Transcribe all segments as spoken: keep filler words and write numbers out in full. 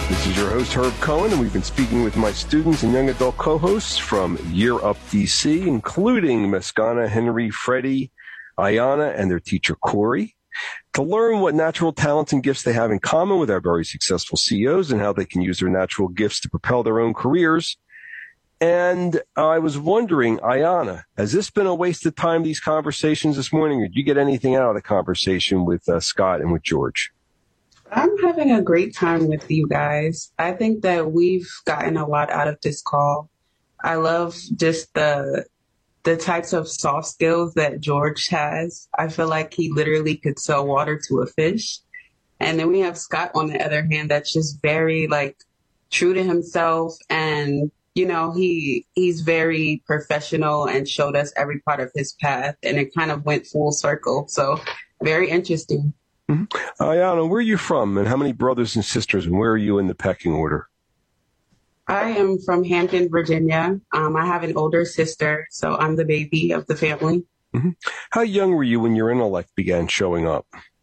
This is your host, Herb Cohen, and we've been speaking with my students and young adult co-hosts from Year Up D C, including Mescana, Henry, Freddie, Ayana, and their teacher, Corey, to learn what natural talents and gifts they have in common with our very successful C E Os and how they can use their natural gifts to propel their own careers. And I was wondering, Ayana, has this been a waste of time, these conversations this morning, or did you get anything out of the conversation with uh, Scott and with George? I'm having a great time with you guys. I think that we've gotten a lot out of this call. I love just the the types of soft skills that George has. I feel like he literally could sell water to a fish. And then we have Scott on the other hand that's just very like true to himself, and you know, he he's very professional and showed us every part of his path, and it kind of went full circle. So very interesting. Mm-hmm. Ayana, where are you from, and how many brothers and sisters, and where are you in the pecking order? I am from Hampton, Virginia. Um, I have an older sister, so I'm the baby of the family. Mm-hmm. How young were you when your intellect began showing up?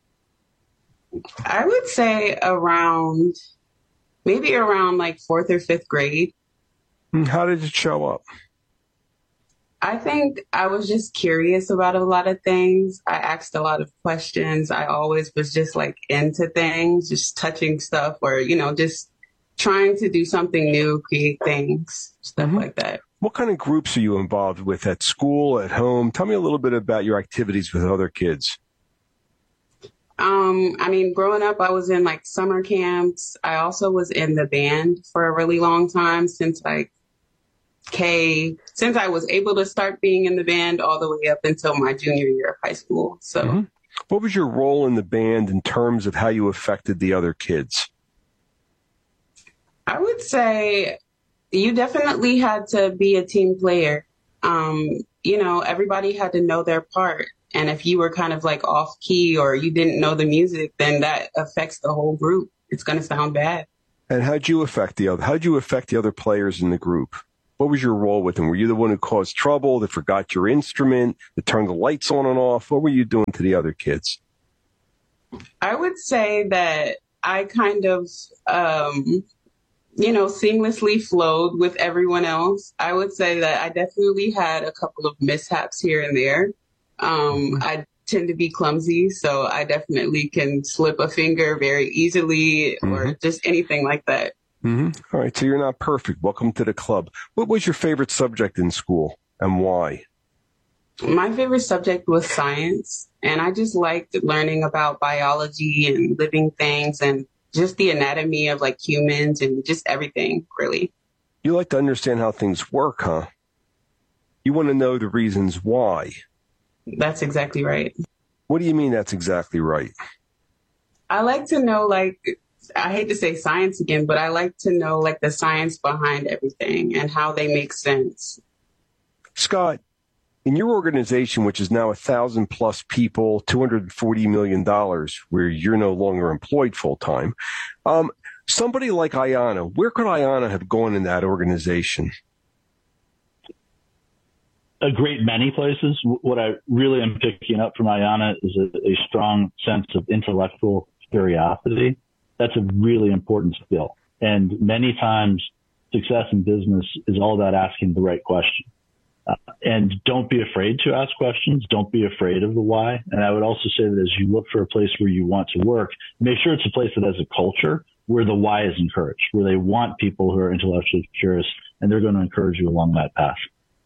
I would say around, maybe around like fourth or fifth grade. How did it show up? I think I was just curious about a lot of things. I asked a lot of questions. I always was just like into things, just touching stuff or, you know, just trying to do something new, create things, stuff mm-hmm. like that. What kind of groups are you involved with at school, at home? Tell me a little bit about your activities with other kids. Um, I mean, growing up, I was in like summer camps. I also was in the band for a really long time since like K, since I was able to start being in the band all the way up until my junior year of high school. So mm-hmm. What was your role in the band in terms of how you affected the other kids? I would say you definitely had to be a team player. Um, you know, everybody had to know their part. And if you were kind of like off key or you didn't know the music, then that affects the whole group. It's going to sound bad. And how'd you affect the other, how'd you affect the other players in the group? What was your role with them? Were you the one who caused trouble, that forgot your instrument, that turned the lights on and off? What were you doing to the other kids? I would say that I kind of, um, you know, seamlessly flowed with everyone else. I would say that I definitely had a couple of mishaps here and there. Um, I tend to be clumsy, so I definitely can slip a finger very easily or mm-hmm. just anything like that. Mm-hmm. All right, so you're not perfect. Welcome to the club. What was your favorite subject in school and why? My favorite subject was science, and I just liked learning about biology and living things and just the anatomy of like humans and just everything, really. You like to understand how things work, huh? You want to know the reasons why. That's exactly right. What do you mean that's exactly right? I like to know, like, I hate to say science again, but I like to know like the science behind everything and how they make sense. Scott, in your organization, which is now a thousand plus people, two hundred forty million dollars, where you're no longer employed full time, um, somebody like Ayana, where could Ayana have gone in that organization? A great many places. What I really am picking up from Ayana is a, a strong sense of intellectual curiosity. That's a really important skill. And many times success in business is all about asking the right question. Uh, and don't be afraid to ask questions. Don't be afraid of the why. And I would also say that as you look for a place where you want to work, make sure it's a place that has a culture where the why is encouraged, where they want people who are intellectually curious, and they're going to encourage you along that path.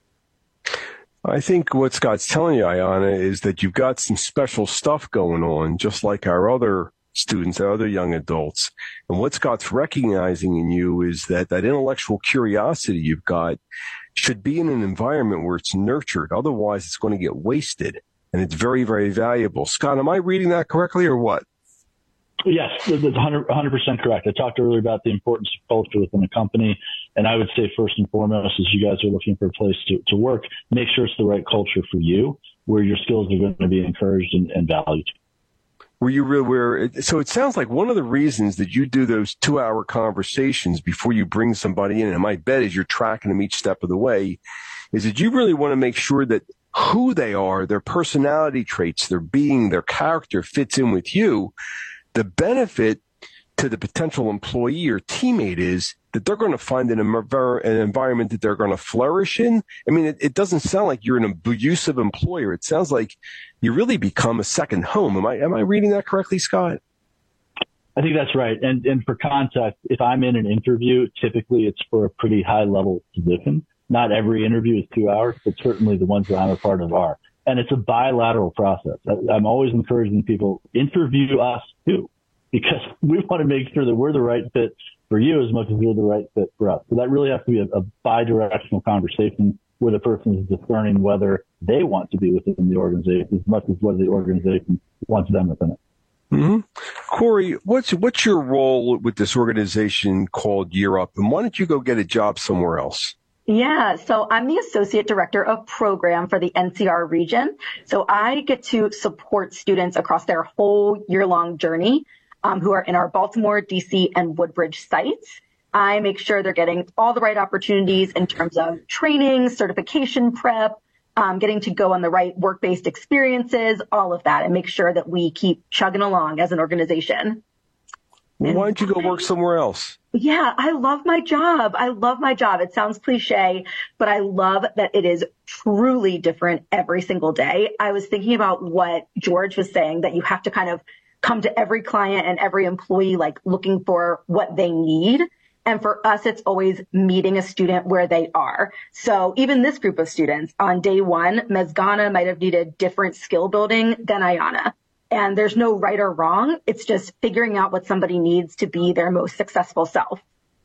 I think what Scott's telling you, Ayana, is that you've got some special stuff going on, just like our other students, our other young adults. And what Scott's recognizing in you is that that intellectual curiosity you've got should be in an environment where it's nurtured. Otherwise, it's going to get wasted. And it's very, very valuable. Scott, am I reading that correctly or what? Yes, that's one hundred percent correct. I talked earlier about the importance of culture within a company. And I would say first and foremost, as you guys are looking for a place to, to work, make sure it's the right culture for you, where your skills are going to be encouraged and, and valued. Were you real? Where so it sounds like one of the reasons that you do those two-hour conversations before you bring somebody in, and my bet is you're tracking them each step of the way, is that you really want to make sure that who they are, their personality traits, their being, their character fits in with you. The benefit to the potential employee or teammate is that they're going to find an, an environment that they're going to flourish in. I mean, it, it doesn't sound like you're an abusive employer. It sounds like you really become a second home. Am I am I reading that correctly, Scott? I think that's right. And and for context, if I'm in an interview, typically it's for a pretty high level position. Not every interview is two hours, but certainly the ones that I'm a part of are. And it's a bilateral process. I'm always encouraging people, interview us too, because we want to make sure that we're the right fit for you as much as you're the right fit for us. So that really has to be a, a bi-directional conversation where the person is discerning whether they want to be within the organization as much as whether the organization wants them within it. Mm-hmm. Corey, what's what's your role with this organization called Year Up, and why don't you go get a job somewhere else? Yeah, so I'm the Associate Director of Program for the N C R region. So I get to support students across their whole year-long journey um, who are in our Baltimore, D C, and Woodbridge sites. I make sure they're getting all the right opportunities in terms of training, certification prep, um, getting to go on the right work-based experiences, all of that, and make sure that we keep chugging along as an organization. Well, why don't you go work somewhere else? Yeah, I love my job. I love my job. It sounds cliche, but I love that it is truly different every single day. I was thinking about what George was saying, that you have to kind of come to every client and every employee like looking for what they need. And for us, it's always meeting a student where they are. So even this group of students on day one, Mesghana might have needed different skill building than Ayana. And there's no right or wrong. It's just figuring out what somebody needs to be their most successful self.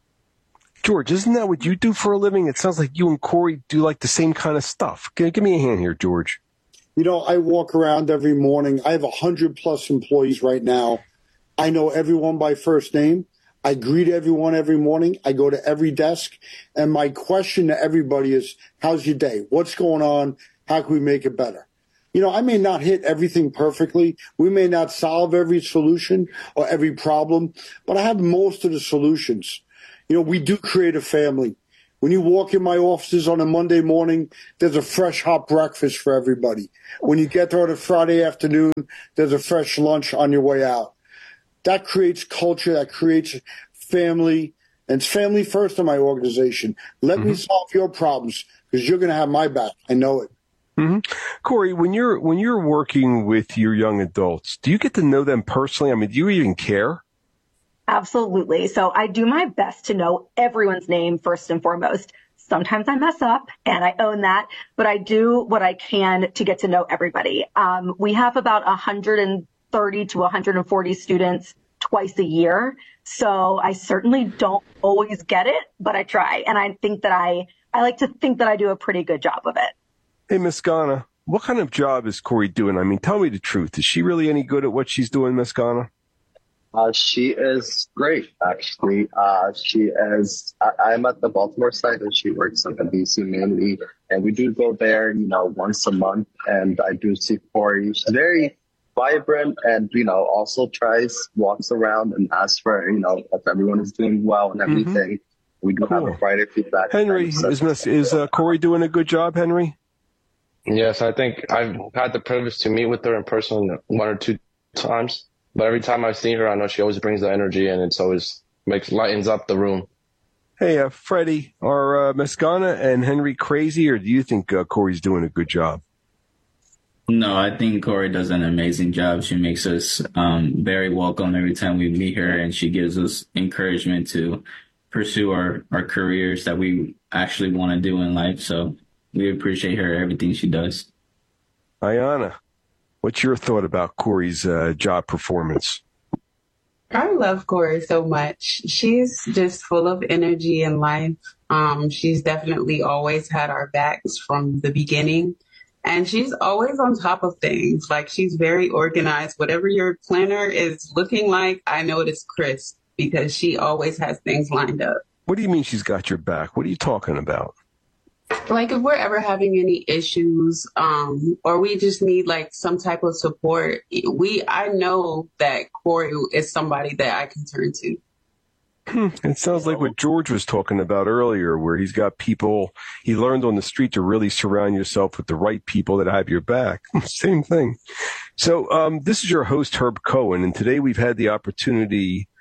George, isn't that what you do for a living? It sounds like you and Corey do like the same kind of stuff. Give, give me a hand here, George. You know, I walk around every morning. I have one hundred plus employees right now. I know everyone by first name. I greet everyone every morning. I go to every desk. And my question to everybody is, how's your day? What's going on? How can we make it better? You know, I may not hit everything perfectly. We may not solve every solution or every problem, but I have most of the solutions. You know, we do create a family. When you walk in my offices on a Monday morning, there's a fresh hot breakfast for everybody. When you get there on a Friday afternoon, there's a fresh lunch on your way out. That creates culture, that creates family, and it's family first in my organization. Let mm-hmm. me solve your problems because you're going to have my back. I know it. Mm-hmm. Corey, when you're when you're working with your young adults, do you get to know them personally? I mean, do you even care? Absolutely. So I do my best to know everyone's name first and foremost. Sometimes I mess up, and I own that, but I do what I can to get to know everybody. Um, we have about one hundred thirty to one hundred forty students twice a year, so I certainly don't always get it, but I try, and I think that I I like to think that I do a pretty good job of it. Hey, Mesghana, what kind of job is Corey doing? I mean, tell me the truth. Is she really any good at what she's doing, Mesghana? Uh, she is great, actually. Uh, she is, I, I'm at the Baltimore site and she works at the D C mainly. And we do go there, you know, once a month. And I do see Corey. She's very vibrant and, you know, also tries, walks around and asks for, you know, if everyone is doing well and everything. Mm-hmm. We do cool. have a Friday feedback. Henry, is, is uh, Corey doing a good job, Henry? Yes, I think I've had the privilege to meet with her in person one or two times. But every time I've seen her, I know she always brings the energy, and it's always makes lightens up the room. Hey, uh, Freddie, are uh, Mesghana and Henry crazy, or do you think uh, Corey's doing a good job? No, I think Corey does an amazing job. She makes us um, very welcome every time we meet her, and she gives us encouragement to pursue our, our careers that we actually want to do in life. So we appreciate her, everything she does. Ayana, what's your thought about Corey's uh, job performance? I love Corey so much. She's just full of energy and life. Um, she's definitely always had our backs from the beginning. And she's always on top of things. Like, she's very organized. Whatever your planner is looking like, I know it is crisp because she always has things lined up. What do you mean she's got your back? What are you talking about? Like, if we're ever having any issues, um, or we just need like some type of support, we I know that Corey is somebody that I can turn to. Hmm. It sounds like what George was talking about earlier, where he's got people he learned on the street to really surround yourself with the right people that have your back. Same thing. So um, this is your host, Herb Cohen, and today we've had the opportunity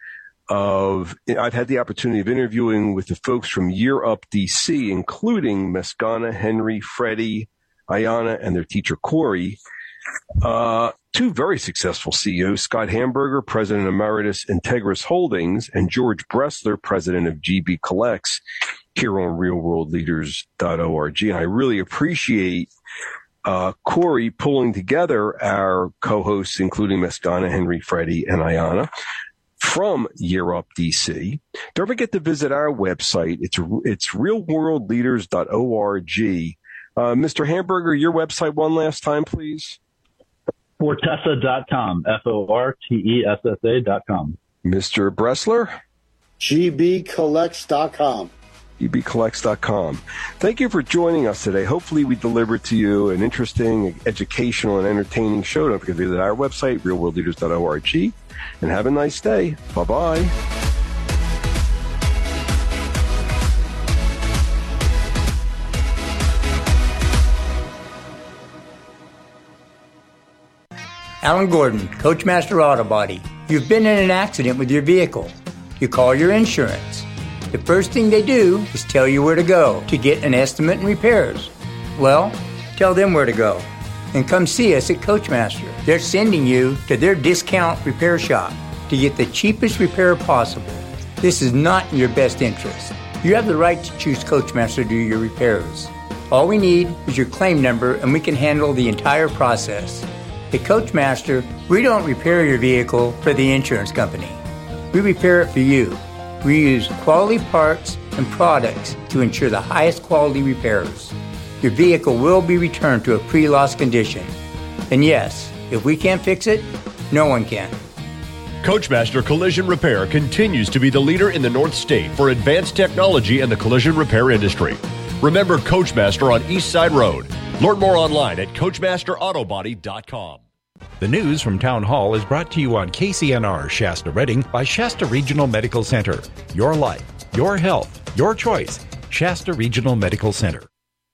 of, I've had the opportunity of interviewing with the folks from Year Up D C, including Mescana, Henry, Freddie, Ayanna, and their teacher, Corey. Uh, two very successful C E Os, Scott Hamburger, President Emeritus, Integris Holdings, and George Bressler, President of G B Collects, here on real world leaders dot org. And I really appreciate uh, Corey pulling together our co-hosts, including Mescana, Henry, Freddie, and Ayanna, from Year Up D C. Don't forget to visit our website. It's it's real world leaders dot org. Uh, Mister Hamburger, your website one last time, please. Fortessa dot com, F O R T E S S A dot com. Mister Bressler? G B collects dot com. G B collects dot com. Thank you for joining us today. Hopefully we delivered to you an interesting, educational, and entertaining show. Don't forget to visit our website, real world leaders dot org, and have a nice day. Bye-bye. Alan Gordon, Coachmaster Auto Body. You've been in an accident with your vehicle. You call your insurance. The first thing they do is tell you where to go to get an estimate and repairs. Well, tell them where to go. And come see us at Coachmaster. They're sending you to their discount repair shop to get the cheapest repair possible. This is not in your best interest. You have the right to choose Coachmaster to do your repairs. All we need is your claim number and we can handle the entire process. At Coachmaster, we don't repair your vehicle for the insurance company. We repair it for you. We use quality parts and products to ensure the highest quality repairs. Your vehicle will be returned to a pre-loss condition. And yes, if we can't fix it, no one can. Coachmaster Collision Repair continues to be the leader in the North State for advanced technology in the collision repair industry. Remember Coachmaster on East Side Road. Learn more online at coachmaster auto body dot com. The news from Town Hall is brought to you on K C N R Shasta Redding by Shasta Regional Medical Center. Your life, your health, your choice. Shasta Regional Medical Center.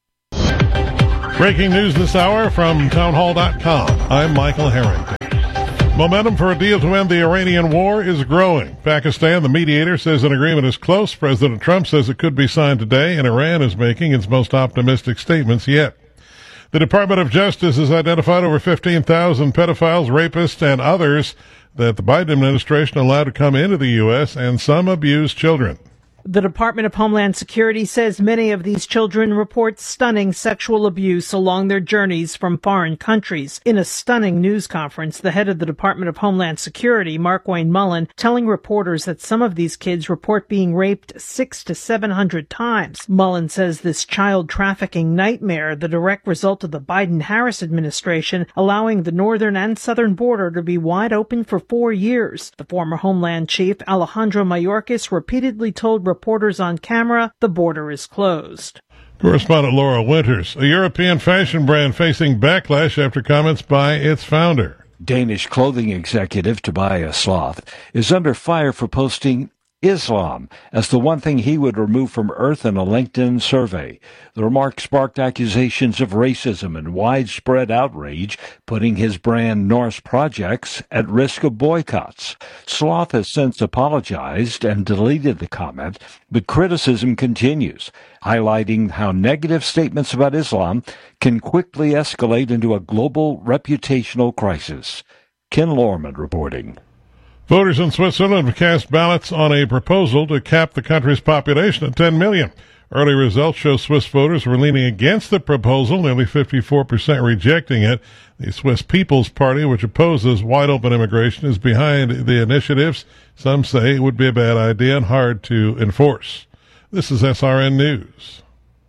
Breaking news this hour from town hall dot com. I'm Michael Harrington. Momentum for a deal to end the Iranian war is growing. Pakistan, the mediator, says an agreement is close. President Trump says it could be signed today, and Iran is making its most optimistic statements yet. The Department of Justice has identified over fifteen thousand pedophiles, rapists, and others that the Biden administration allowed to come into the U S, and some abuse children. The Department of Homeland Security says many of these children report stunning sexual abuse along their journeys from foreign countries. In a stunning news conference, the head of the Department of Homeland Security, Markwayne Mullin, telling reporters that some of these kids report being raped six to seven hundred times. Mullin says this child trafficking nightmare, the direct result of the Biden-Harris administration, allowing the northern and southern border to be wide open for four years. The former Homeland Chief, Alejandro Mayorkas, repeatedly told reporters on camera the border is closed. Correspondent Laura Winters. A European fashion brand facing backlash after comments by its founder. Danish clothing executive Tobias Sloth is under fire for posting Islam as the one thing he would remove from Earth in a LinkedIn survey. The remark sparked accusations of racism and widespread outrage, putting his brand Norse Projects at risk of boycotts. Sloth has since apologized and deleted the comment, but criticism continues, highlighting how negative statements about Islam can quickly escalate into a global reputational crisis. Ken Lorman reporting. Voters in Switzerland have cast ballots on a proposal to cap the country's population at ten million. Early results show Swiss voters were leaning against the proposal, nearly fifty-four percent rejecting it. The Swiss People's Party, which opposes wide-open immigration, is behind the initiatives. Some say it would be a bad idea and hard to enforce. This is S R N News.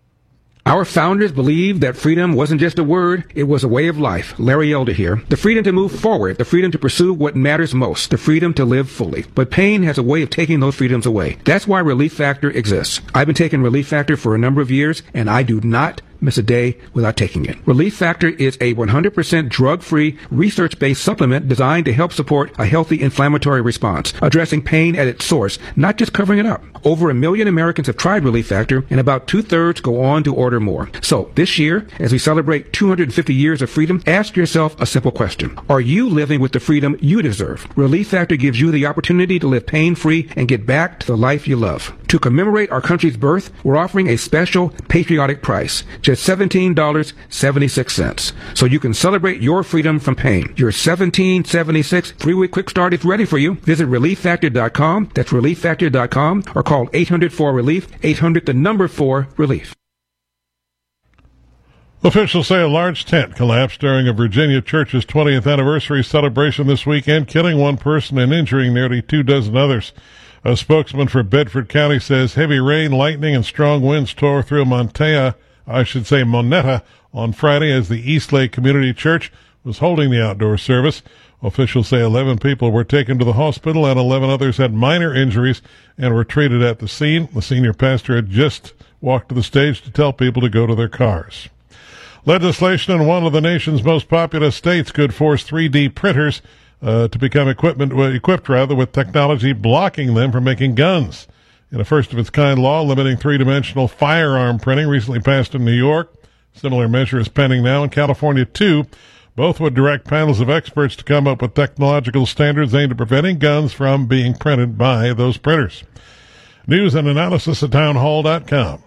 Our founders believed that freedom wasn't just a word, it was a way of life. Larry Elder here. The freedom to move forward, the freedom to pursue what matters most, the freedom to live fully. But pain has a way of taking those freedoms away. That's why Relief Factor exists. I've been taking Relief Factor for a number of years, and I do not miss a day without taking it. Relief Factor is a one hundred percent drug-free, research-based supplement designed to help support a healthy inflammatory response, addressing pain at its source, not just covering it up. Over a million Americans have tried Relief Factor, and about two-thirds go on to order more. So this year, as we celebrate two hundred fifty years of freedom, ask yourself a simple question. Are you living with the freedom you deserve? Relief Factor gives you the opportunity to live pain-free and get back to the life you love. To commemorate our country's birth, we're offering a special patriotic price, just seventeen dollars and seventy-six cents. So you can celebrate your freedom from pain. Your seventeen dollars and seventy-six cents three-week quick start is ready for you. Visit relief factor dot com. That's relief factor dot com, or call eight hundred four relief, eight hundred the number four relief. Officials say a large tent collapsed during a Virginia church's twentieth anniversary celebration this weekend, killing one person and injuring nearly two dozen others. A spokesman for Bedford County says heavy rain, lightning, and strong winds tore through Montea, I should say Monetta, on Friday as the Eastlake Community Church was holding the outdoor service. Officials say eleven people were taken to the hospital and eleven others had minor injuries and were treated at the scene. The senior pastor had just walked to the stage to tell people to go to their cars. Legislation in one of the nation's most populous states could force three D printers uh, to become equipment, well, equipped rather with technology blocking them from making guns. In a first-of-its-kind law limiting three-dimensional firearm printing recently passed in New York, similar measure is pending now in California, too. Both would direct panels of experts to come up with technological standards aimed at preventing guns from being printed by those printers. News and analysis at town hall dot com.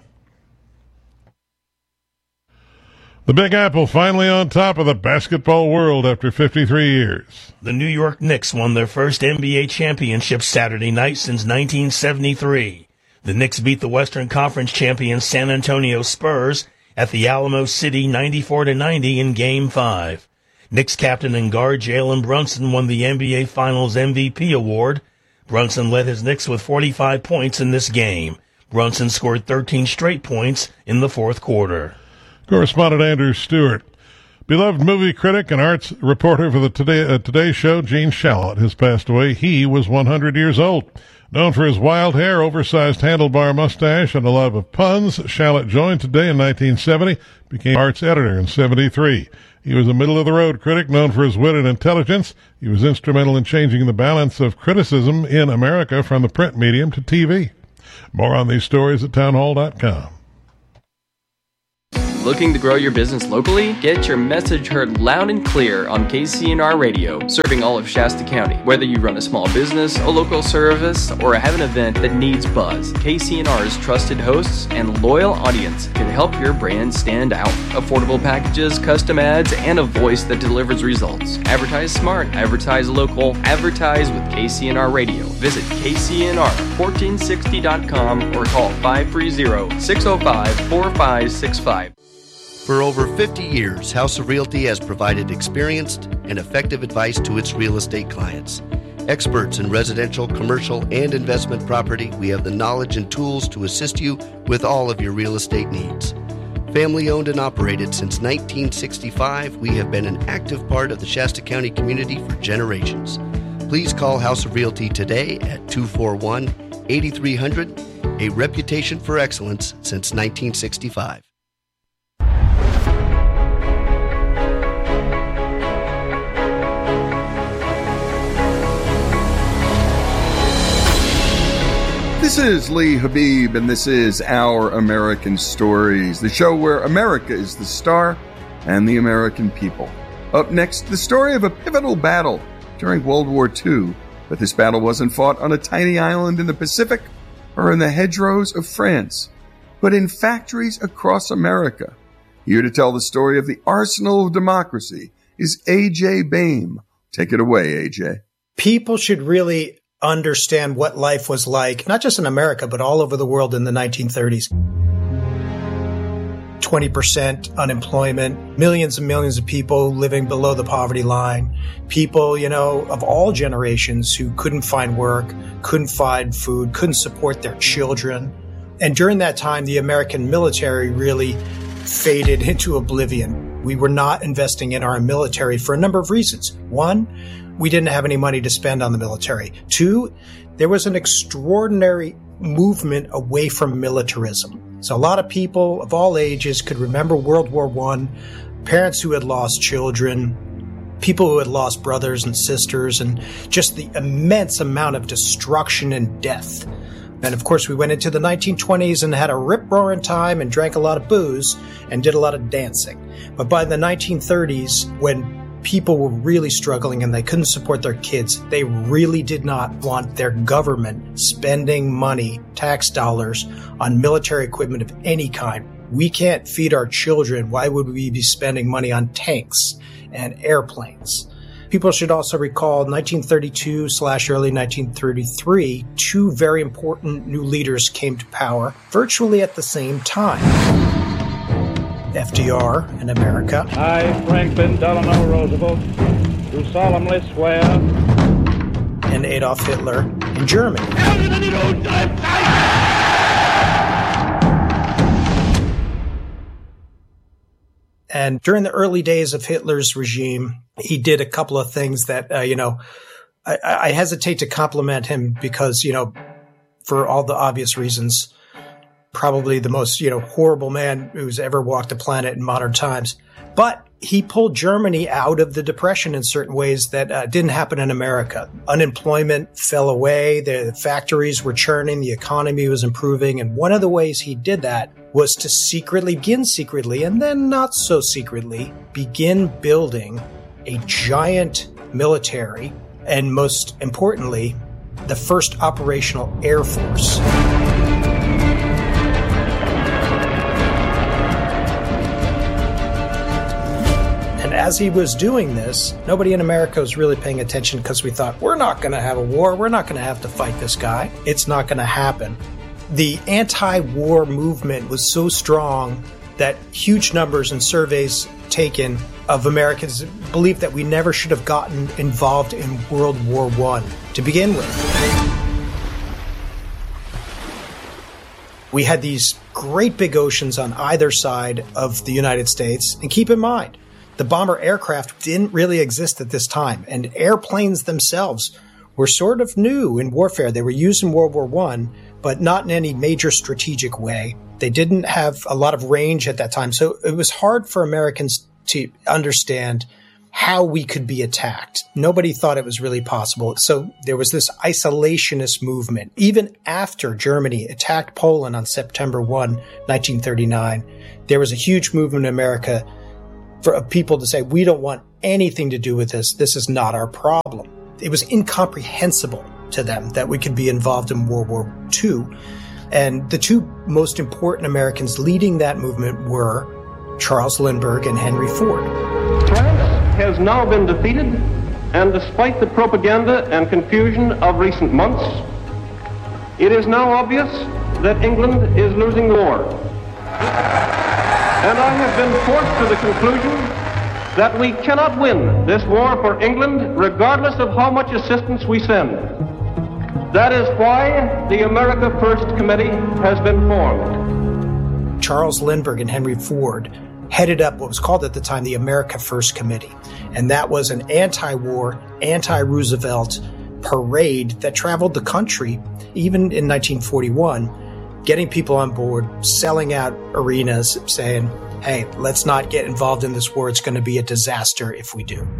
The Big Apple finally on top of the basketball world after fifty-three years. The New York Knicks won their first N B A championship Saturday night since nineteen seventy-three. The Knicks beat the Western Conference champion San Antonio Spurs at the Alamo City ninety-four to ninety in Game five. Knicks captain and guard Jalen Brunson won the N B A Finals M V P award. Brunson led his Knicks with forty-five points in this game. Brunson scored thirteen straight points in the fourth quarter. Correspondent Andrew Stewart. Beloved movie critic and arts reporter for the Today, uh, Today Show, Gene Shalit, has passed away. He was one hundred years old. Known for his wild hair, oversized handlebar mustache, and a love of puns, Shalit joined Today in nineteen seventy, became arts editor in seventy-three. He was a middle-of-the-road critic known for his wit and intelligence. He was instrumental in changing the balance of criticism in America from the print medium to T V. More on these stories at town hall dot com. Looking to grow your business locally? Get your message heard loud and clear on K C N R Radio, serving all of Shasta County. Whether you run a small business, a local service, or have an event that needs buzz, K C N R's trusted hosts and loyal audience can help your brand stand out. Affordable packages, custom ads, and a voice that delivers results. Advertise smart, advertise local, advertise with K C N R Radio. Visit K C N R fourteen sixty dot com or call five three zero, six zero five, four five six five. For over fifty years, House of Realty has provided experienced and effective advice to its real estate clients. Experts in residential, commercial, and investment property, we have the knowledge and tools to assist you with all of your real estate needs. Family owned and operated since nineteen sixty-five, we have been an active part of the Shasta County community for generations. Please call House of Realty today at two four one, eight three zero zero, a reputation for excellence since nineteen sixty-five. This is Lee Habib, and this is Our American Stories, the show where America is the star and the American people. Up next, the story of a pivotal battle during World War Two, but this battle wasn't fought on a tiny island in the Pacific or in the hedgerows of France, but in factories across America. Here to tell the story of the arsenal of democracy is A J Baim. Take it away, A J. People should really understand what life was like, not just in America, but all over the world in the nineteen thirties. twenty percent unemployment, millions and millions of people living below the poverty line, people, you know, of all generations who couldn't find work, couldn't find food, couldn't support their children. And during that time, the American military really faded into oblivion. We were not investing in our military for a number of reasons. One, we didn't have any money to spend on the military. Two, there was an extraordinary movement away from militarism. So a lot of people of all ages could remember World War One, parents who had lost children, people who had lost brothers and sisters, and just the immense amount of destruction and death. And of course, we went into the nineteen twenties and had a rip-roaring time and drank a lot of booze and did a lot of dancing. But by the nineteen thirties, when people were really struggling and they couldn't support their kids, they really did not want their government spending money, tax dollars, on military equipment of any kind. We can't feed our children. Why would we be spending money on tanks and airplanes? People should also recall nineteen thirty-two slash early nineteen thirty-three, two very important new leaders came to power virtually at the same time. F D R in America. I, Franklin Delano Roosevelt, do solemnly swear. And Adolf Hitler in Germany. And during the early days of Hitler's regime, he did a couple of things that, uh, you know, I, I hesitate to compliment him because, you know, for all the obvious reasons, probably the most, you know, horrible man who's ever walked the planet in modern times. But he pulled Germany out of the Depression in certain ways that uh, didn't happen in America. Unemployment fell away. The factories were churning. The economy was improving. And one of the ways he did that was to secretly, begin secretly, and then not so secretly, begin building a giant military, and most importantly, the first operational air force. As he was doing this, nobody in America was really paying attention because we thought, we're not going to have a war. We're not going to have to fight this guy. It's not going to happen. The anti-war movement was so strong that huge numbers in surveys taken of Americans believed that we never should have gotten involved in World War One to begin with. We had these great big oceans on either side of the United States. And keep in mind, the bomber aircraft didn't really exist at this time, and airplanes themselves were sort of new in warfare. They were used in World War One, but not in any major strategic way. They didn't have a lot of range at that time, so it was hard for Americans to understand how we could be attacked. Nobody thought it was really possible. So there was this isolationist movement. Even after Germany attacked Poland on September first, nineteen thirty-nine, there was a huge movement in America for people to say, we don't want anything to do with this. This is not our problem. It was incomprehensible to them that we could be involved in World War Two. And the two most important Americans leading that movement were Charles Lindbergh and Henry Ford. France has now been defeated, and despite the propaganda and confusion of recent months, it is now obvious that England is losing the war. And I have been forced to the conclusion that we cannot win this war for England regardless of how much assistance we send. That is why the America First Committee has been formed. Charles Lindbergh and Henry Ford headed up what was called at the time the America First Committee. And that was an anti-war, anti-Roosevelt parade that traveled the country, even in nineteen forty-one, getting people on board, selling out arenas, saying, hey, let's not get involved in this war. It's going to be a disaster if we do.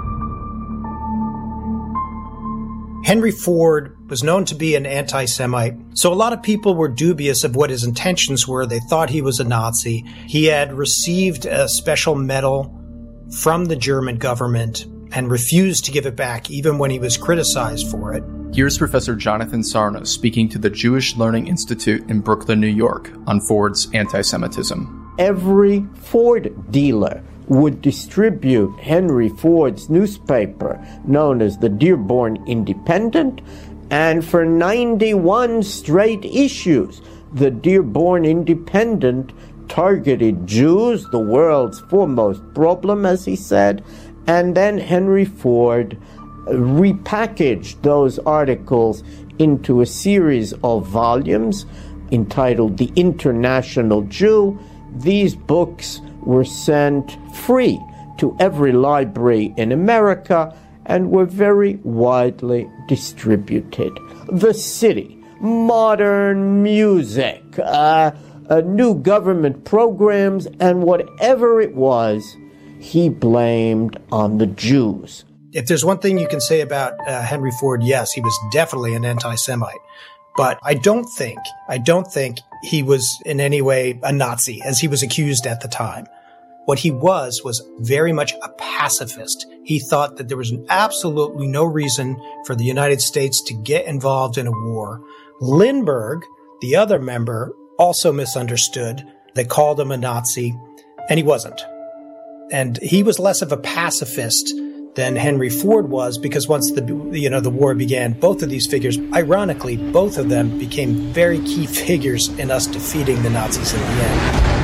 Henry Ford was known to be an anti-Semite, so a lot of people were dubious of what his intentions were. They thought he was a Nazi. He had received a special medal from the German government and refused to give it back even when he was criticized for it. Here's Professor Jonathan Sarno speaking to the Jewish Learning Institute in Brooklyn, New York, on Ford's anti-Semitism. Every Ford dealer would distribute Henry Ford's newspaper, known as the Dearborn Independent, and for ninety-one straight issues, the Dearborn Independent targeted Jews, the world's foremost problem, as he said, and then Henry Ford repackaged those articles into a series of volumes entitled The International Jew. These books were sent free to every library in America and were very widely distributed. The City, modern music, uh, uh, new government programs, and whatever it was, he blamed on the Jews. If there's one thing you can say about uh, Henry Ford, yes, he was definitely an anti-Semite. But I don't think, I don't think he was in any way a Nazi, as he was accused at the time. What he was was very much a pacifist. He thought that there was absolutely no reason for the United States to get involved in a war. Lindbergh, the other member, also misunderstood. They called him a Nazi, and he wasn't. And he was less of a pacifist than Henry Ford was, because once the you know the war began, both of these figures, ironically, both of them became very key figures in us defeating the Nazis in the end.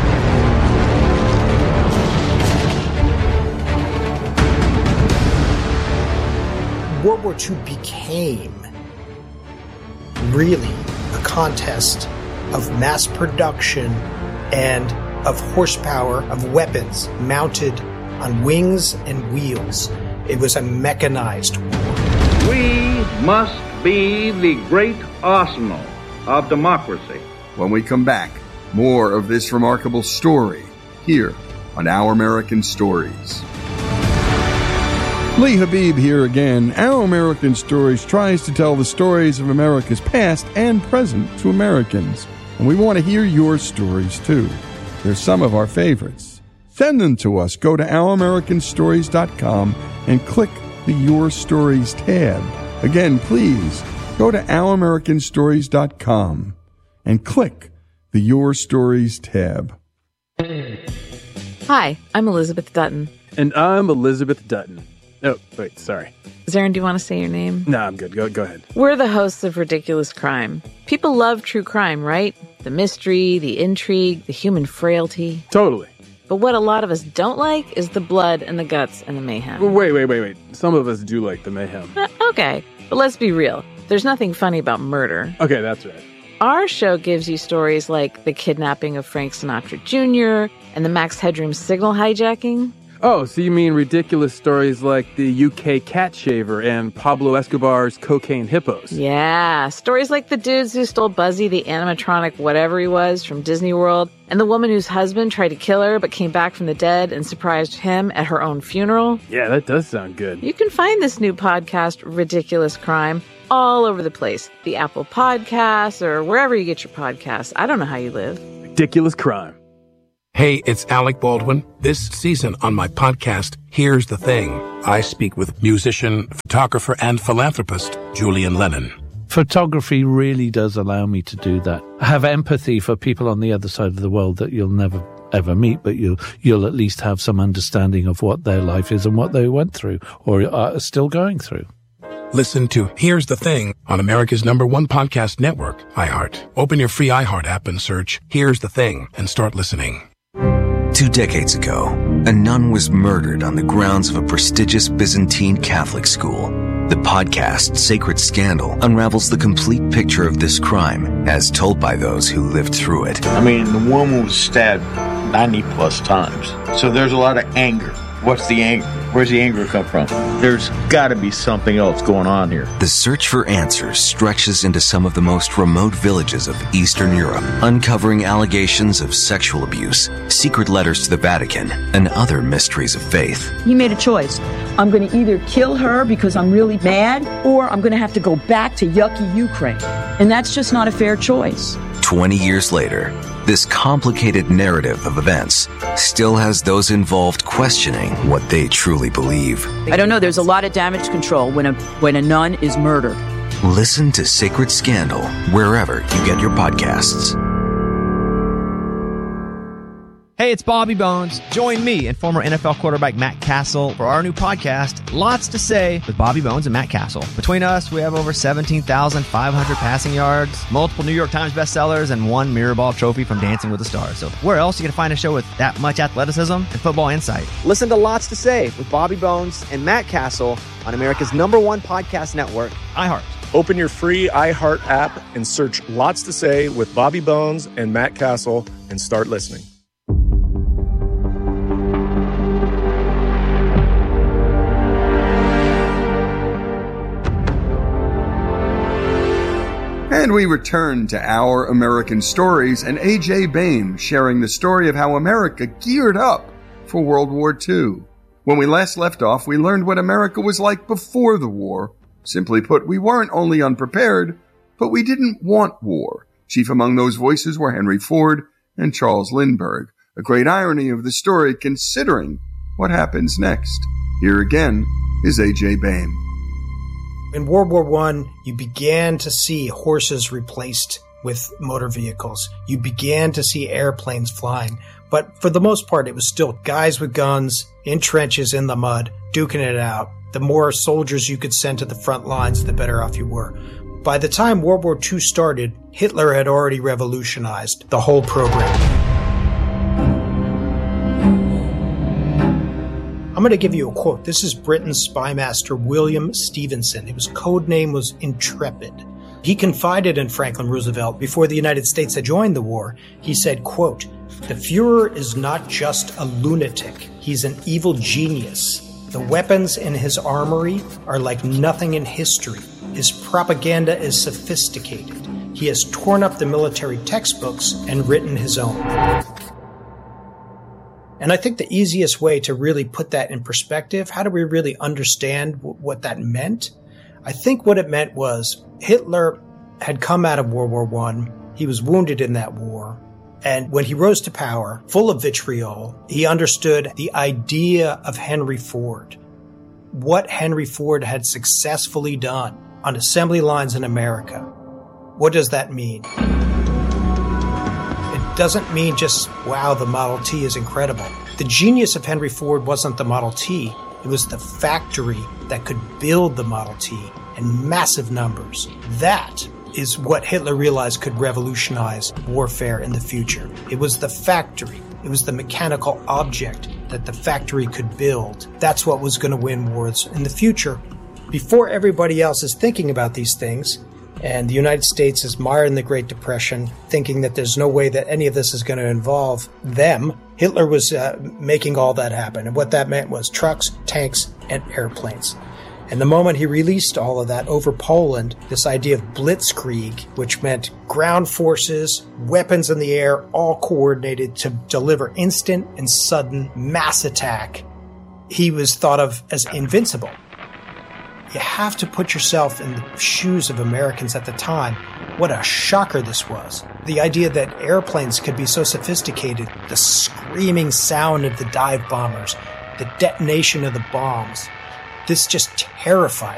World War Two became really a contest of mass production and of horsepower, of weapons mounted on wings and wheels. It was a mechanized war. We must be the great arsenal of democracy. When we come back, more of this remarkable story here on Our American Stories. Lee Habib here again. Our American Stories tries to tell the stories of America's past and present to Americans. And we want to hear your stories too. They're some of our favorites. Send them to us. Go to our american stories dot com and click the Your Stories tab. Again, please go to our american stories dot com and click the Your Stories tab. Hi, I'm Elizabeth Dutton. And I'm Elizabeth Dutton. Oh, wait, sorry. Zarin, do you want to say your name? No, I'm good. Go, go ahead. We're the hosts of Ridiculous Crime. People love true crime, right? The mystery, the intrigue, the human frailty. Totally. But what a lot of us don't like is the blood and the guts and the mayhem. Wait, wait, wait, wait. Some of us do like the mayhem. Uh, okay, but let's be real. There's nothing funny about murder. Okay, that's right. Our show gives you stories like the kidnapping of Frank Sinatra Junior and the Max Headroom signal hijacking. Oh, so you mean ridiculous stories like the U K cat shaver and Pablo Escobar's cocaine hippos? Yeah, stories like the dudes who stole Buzzy, the animatronic whatever he was, from Disney World, and the woman whose husband tried to kill her but came back from the dead and surprised him at her own funeral. Yeah, that does sound good. You can find this new podcast, Ridiculous Crime, all over the place. The Apple Podcasts or wherever you get your podcasts. I don't know how you live. Ridiculous Crime. Hey, it's Alec Baldwin. This season on my podcast, Here's the Thing, I speak with musician, photographer, and philanthropist Julian Lennon. Photography really does allow me to do that. I have empathy for people on the other side of the world that you'll never ever meet, but you'll, you'll at least have some understanding of what their life is and what they went through or are still going through. Listen to Here's the Thing on America's number one podcast network, iHeart. Open your free iHeart app and search Here's the Thing and start listening. Two decades ago, a nun was murdered on the grounds of a prestigious Byzantine Catholic school. The podcast Sacred Scandal unravels the complete picture of this crime as told by those who lived through it. I mean, the woman was stabbed ninety plus times. So there's a lot of anger. What's the anger? Where's the anger come from? There's got to be something else going on here. The search for answers stretches into some of the most remote villages of Eastern Europe, uncovering allegations of sexual abuse, secret letters to the Vatican, and other mysteries of faith. He made a choice. I'm going to either kill her because I'm really mad, or I'm going to have to go back to yucky Ukraine. And that's just not a fair choice. Twenty years later, this complicated narrative of events still has those involved questioning what they truly believe. I don't know, there's a lot of damage control when a when a nun is murdered. Listen to Sacred Scandal wherever you get your podcasts. Hey, it's Bobby Bones. Join me and former N F L quarterback Matt Castle for our new podcast, Lots to Say with Bobby Bones and Matt Castle. Between us, we have over seventeen thousand five hundred passing yards, multiple New York Times bestsellers, and one Mirrorball trophy from Dancing with the Stars. So where else are you going to find a show with that much athleticism and football insight? Listen to Lots to Say with Bobby Bones and Matt Castle on America's number one podcast network, iHeart. Open your free iHeart app and search Lots to Say with Bobby Bones and Matt Castle and start listening. And we return to Our American Stories and A J Bain sharing the story of how America geared up for World War Two. When we last left off, we learned what America was like before the war. Simply put, we weren't only unprepared, but we didn't want war. Chief among those voices were Henry Ford and Charles Lindbergh. A great irony of the story considering what happens next. Here again is A J Bain. In World War One, you began to see horses replaced with motor vehicles. You began to see airplanes flying. But for the most part, it was still guys with guns, in trenches, in the mud, duking it out. The more soldiers you could send to the front lines, the better off you were. By the time World War Two started, Hitler had already revolutionized the whole program. I'm going to give you a quote. This is Britain's spymaster William Stevenson. His code name was Intrepid. He confided in Franklin Roosevelt before the United States had joined the war. He said, quote, "The Fuhrer is not just a lunatic. He's an evil genius. The weapons in his armory are like nothing in history. His propaganda is sophisticated. He has torn up the military textbooks and written his own." And I think the easiest way to really put that in perspective, how do we really understand w- what that meant? I think what it meant was Hitler had come out of World War One. He was wounded in that war. And when he rose to power, full of vitriol, he understood the idea of Henry Ford. What Henry Ford had successfully done on assembly lines in America. What does that mean? It doesn't mean just, wow, the Model T is incredible. The genius of Henry Ford wasn't the Model T. It was the factory that could build the Model T in massive numbers. That is what Hitler realized could revolutionize warfare in the future. It was the factory. It was the mechanical object that the factory could build. That's what was going to win wars in the future. Before everybody else is thinking about these things, and the United States is mired in the Great Depression, thinking that there's no way that any of this is going to involve them, Hitler was uh, making all that happen. And what that meant was trucks, tanks, and airplanes. And the moment he released all of that over Poland, this idea of blitzkrieg, which meant ground forces, weapons in the air, all coordinated to deliver instant and sudden mass attack, he was thought of as invincible. You have to put yourself in the shoes of Americans at the time. What a shocker this was. The idea that airplanes could be so sophisticated, the screaming sound of the dive bombers, the detonation of the bombs, this just terrified